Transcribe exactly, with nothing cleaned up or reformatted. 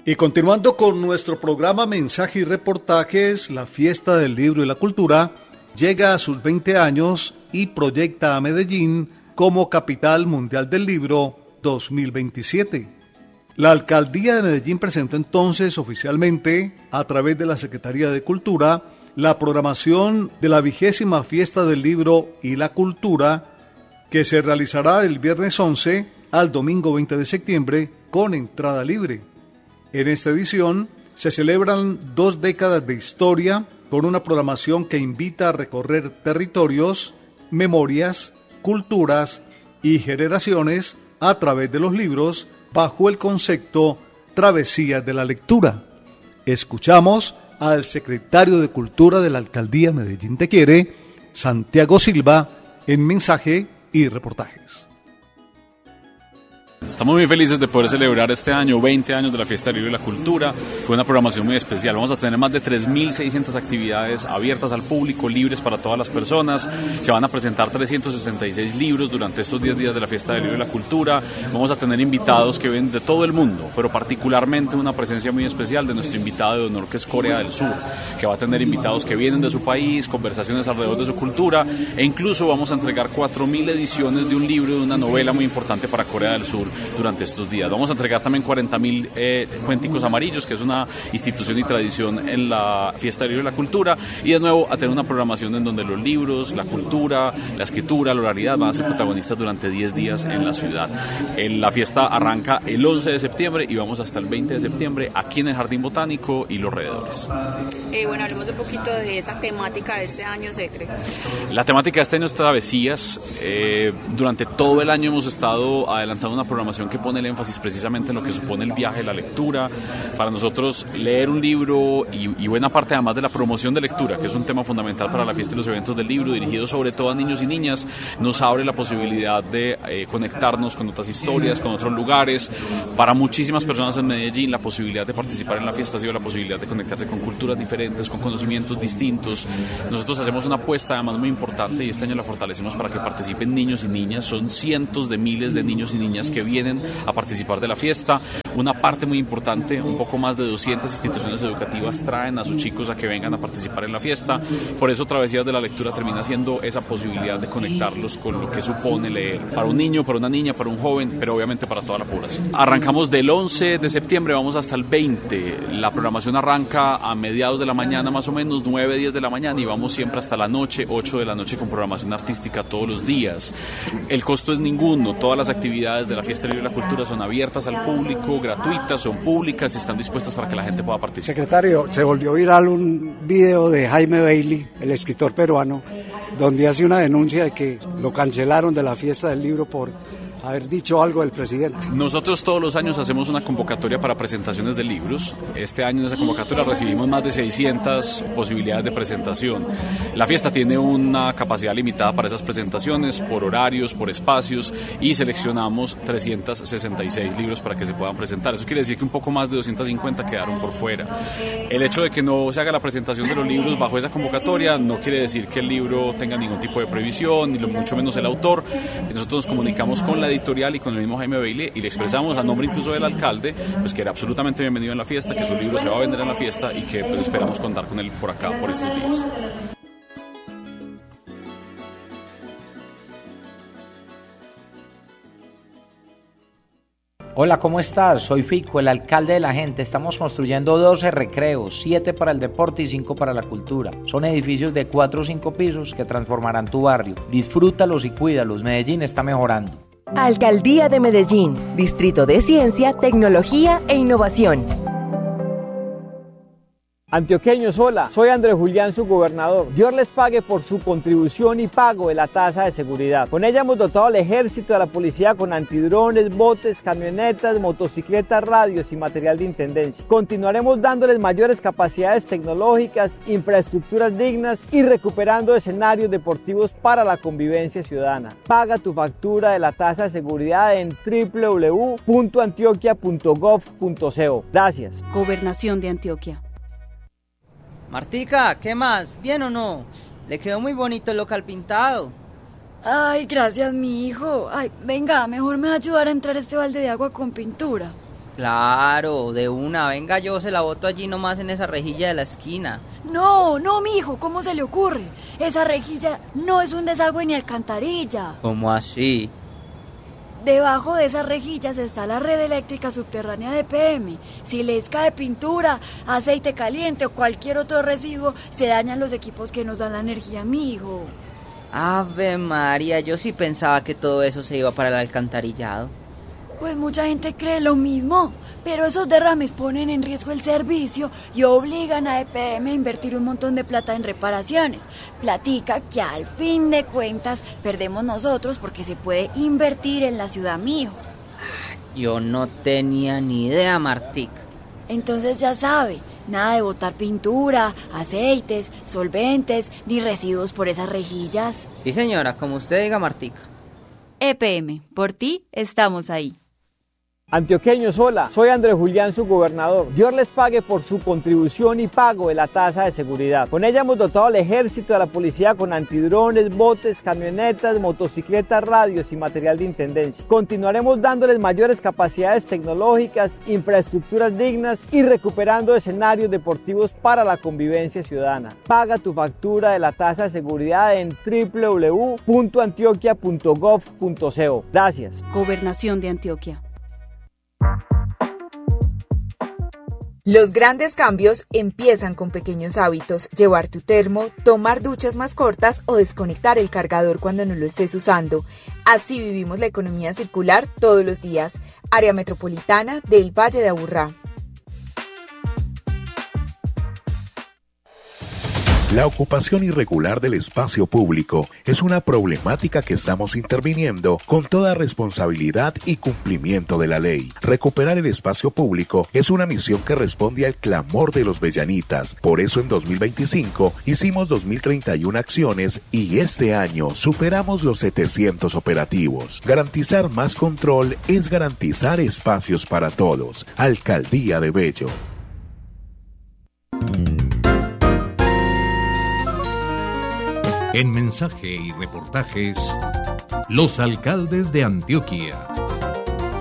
Y continuando con nuestro programa Mensaje y Reportajes, la Fiesta del Libro y la Cultura llega a sus veinte años y proyecta a Medellín como Capital Mundial del Libro dos mil veintisiete. La Alcaldía de Medellín presentó entonces oficialmente, a través de la Secretaría de Cultura, la programación de la vigésima Fiesta del Libro y la Cultura, que se realizará del viernes once al domingo veinte de septiembre con entrada libre. En esta edición se celebran dos décadas de historia con una programación que invita a recorrer territorios, memorias, culturas y generaciones a través de los libros bajo el concepto Travesías de la Lectura. Escuchamos al secretario de Cultura de la Alcaldía Medellín Te Quiere, Santiago Silva, en Mensaje y Reportajes. Estamos muy felices de poder celebrar este año veinte años de la Fiesta del Libro y la Cultura con una programación muy especial. Vamos a tener más de tres mil seiscientas actividades abiertas al público, libres para todas las personas. Se van a presentar trescientos sesenta y seis libros durante estos diez días de la Fiesta del Libro y la Cultura. Vamos a tener invitados que vienen de todo el mundo, pero particularmente una presencia muy especial de nuestro invitado de honor, que es Corea del Sur, que va a tener invitados que vienen de su país, conversaciones alrededor de su cultura, e incluso vamos a entregar cuatro mil ediciones de un libro, de una novela muy importante para Corea del Sur durante estos días. Vamos a entregar también cuarenta mil eh, cuenticos amarillos, que es una institución y tradición en la Fiesta del Libro y la Cultura, y de nuevo a tener una programación en donde los libros, la cultura, la escritura, la oralidad van a ser protagonistas durante diez días en la ciudad. En la fiesta arranca el once de septiembre y vamos hasta el veinte de septiembre aquí en el Jardín Botánico y los alrededores. Eh, bueno, hablemos un poquito de esa temática de este año, Secre. La temática de este año es travesías. Eh, durante todo el año hemos estado adelantando una programación que pone el énfasis precisamente en lo que supone el viaje, la lectura. Para nosotros, leer un libro y, y buena parte además de la promoción de lectura, que es un tema fundamental para la fiesta y los eventos del libro, dirigidos sobre todo a niños y niñas, nos abre la posibilidad de eh, conectarnos con otras historias, con otros lugares. Para muchísimas personas en Medellín, la posibilidad de participar en la fiesta ha sido la posibilidad de conectarse con culturas diferentes, con conocimientos distintos. Nosotros hacemos una apuesta además muy importante y este año la fortalecemos para que participen niños y niñas. Son cientos de miles de niños y niñas que vienen a participar de la fiesta. Una parte muy importante, un poco más de doscientas instituciones educativas traen a sus chicos a que vengan a participar en la fiesta. Por eso Travesías de la Lectura termina siendo esa posibilidad de conectarlos con lo que supone leer para un niño, para una niña, para un joven, pero obviamente para toda la población. Arrancamos del once de septiembre, vamos hasta el veinte. La programación arranca a mediados de la mañana, más o menos nueve, diez de la mañana, y vamos siempre hasta la noche, ocho de la noche, con programación artística todos los días. El costo es ninguno, todas las actividades de la Fiesta del Libro y la Cultura son abiertas al público, gratuitas, son públicas y están dispuestas para que la gente pueda participar. Secretario, se volvió viral un video de Jaime Bailey, el escritor peruano, donde hace una denuncia de que lo cancelaron de la Fiesta del Libro por haber dicho algo del presidente. Nosotros todos los años hacemos una convocatoria para presentaciones de libros. Este año en esa convocatoria recibimos más de seiscientas posibilidades de presentación. La fiesta tiene una capacidad limitada para esas presentaciones, por horarios, por espacios, y seleccionamos trescientos sesenta y seis libros para que se puedan presentar. Eso quiere decir que un poco más de doscientos cincuenta quedaron por fuera. El hecho de que no se haga la presentación de los libros bajo esa convocatoria no quiere decir que el libro tenga ningún tipo de prohibición, ni mucho menos el autor. Nosotros nos comunicamos con la editorial y con el mismo Jaime Bailey y le expresamos a nombre incluso del alcalde pues que era absolutamente bienvenido en la fiesta, que su libro se va a vender en la fiesta y que pues esperamos contar con él por acá por estos días. Hola, ¿cómo estás? Soy Fico, el alcalde de la gente. Estamos construyendo doce recreos, siete para el deporte y cinco para la cultura. Son edificios de cuatro o cinco pisos que transformarán tu barrio. Disfrútalos y cuídalos. Medellín está mejorando. Alcaldía de Medellín, Distrito de Ciencia, Tecnología e Innovación. Antioqueños, hola, soy Andrés Julián, su gobernador. Dios les pague por su contribución y pago de la tasa de seguridad. Con ella hemos dotado al ejército de la policía con antidrones, botes, camionetas, motocicletas, radios y material de intendencia. Continuaremos dándoles mayores capacidades tecnológicas, infraestructuras dignas y recuperando escenarios deportivos para la convivencia ciudadana. Paga tu factura de la tasa de seguridad en doble u doble u doble u punto antioquia punto gov punto co. Gracias. Gobernación de Antioquia. Martica, ¿qué más? ¿Bien o no? Le quedó muy bonito el local pintado. Ay, gracias, mi hijo. Ay, venga, mejor me va a ayudar a entrar este balde de agua con pintura. Claro, de una, venga, yo se la boto allí nomás en esa rejilla de la esquina. No, no, mijo, ¿cómo se le ocurre? Esa rejilla no es un desagüe ni alcantarilla. ¿Cómo así? Debajo de esas rejillas está la red eléctrica subterránea de P M. Si les cae pintura, aceite caliente o cualquier otro residuo, se dañan los equipos que nos dan la energía, mijo. Ave María, yo sí pensaba que todo eso se iba para el alcantarillado. Pues mucha gente cree lo mismo, pero esos derrames ponen en riesgo el servicio y obligan a E P M a invertir un montón de plata en reparaciones. Platica que al fin de cuentas perdemos nosotros porque se puede invertir en la ciudad, mijo. Yo no tenía ni idea, Martic. Entonces ya sabe, nada de botar pintura, aceites, solventes, ni residuos por esas rejillas. Sí, señora, como usted diga, Martic. E P M, por ti estamos ahí. Antioqueños, hola, soy Andrés Julián, su gobernador. Dios les pague por su contribución y pago de la tasa de seguridad. Con ella hemos dotado al ejército de la policía con antidrones, botes, camionetas, motocicletas, radios y material de intendencia. Continuaremos dándoles mayores capacidades tecnológicas, infraestructuras dignas y recuperando escenarios deportivos para la convivencia ciudadana. Paga tu factura de la tasa de seguridad en doble u doble u doble u punto antioquia punto gov punto co. Gracias. Gobernación de Antioquia. Los grandes cambios empiezan con pequeños hábitos: llevar tu termo, tomar duchas más cortas o desconectar el cargador cuando no lo estés usando. Así vivimos la economía circular todos los días. Área Metropolitana del Valle de Aburrá. La ocupación irregular del espacio público es una problemática que estamos interviniendo con toda responsabilidad y cumplimiento de la ley. Recuperar el espacio público es una misión que responde al clamor de los vellanitas. Por eso en dos mil veinticinco hicimos dos mil treinta y una acciones y este año superamos los setecientos operativos. Garantizar más control es garantizar espacios para todos. Alcaldía de Bello. En mensaje y reportajes, los alcaldes de Antioquia.